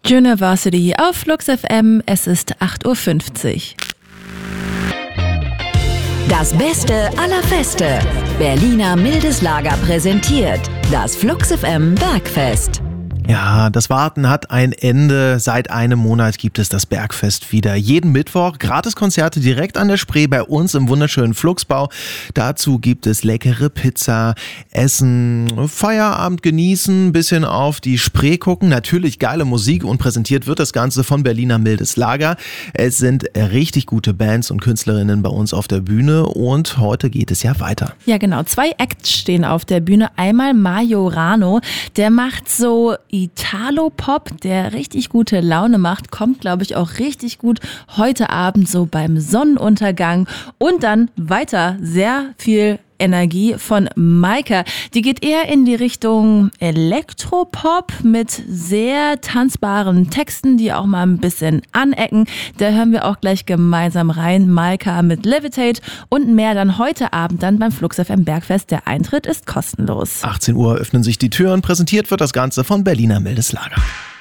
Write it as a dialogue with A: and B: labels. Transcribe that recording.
A: University auf Flux FM, es ist 8.50 Uhr.
B: Das Beste aller Feste. Berliner Mildes Lager präsentiert das Flux FM Bergfest.
C: Ja, das Warten hat ein Ende. Seit einem Monat gibt es das Bergfest wieder. Jeden Mittwoch Gratiskonzerte direkt an der Spree bei uns im wunderschönen Fluxbau. Dazu gibt es leckere Pizza, Essen, Feierabend genießen, bisschen auf die Spree gucken. Natürlich geile Musik und präsentiert wird das Ganze von Berliner Mildes Lager. Es sind richtig gute Bands und Künstlerinnen bei uns auf der Bühne und heute geht es ja weiter.
A: Ja genau, 2 Acts stehen auf der Bühne. Einmal Majorano, der macht so Italo-Pop, der richtig gute Laune macht, kommt, glaube ich, auch richtig gut heute Abend so beim Sonnenuntergang. Und dann weiter sehr viel Energie von Maika. Die geht eher in die Richtung Elektropop mit sehr tanzbaren Texten, die auch mal ein bisschen anecken. Da hören wir auch gleich gemeinsam rein. Maika mit Levitate und mehr dann heute Abend dann beim Flux FM Bergfest. Der Eintritt ist kostenlos.
C: 18 Uhr öffnen sich die Türen. Präsentiert wird das Ganze von Berliner Mildes Lager.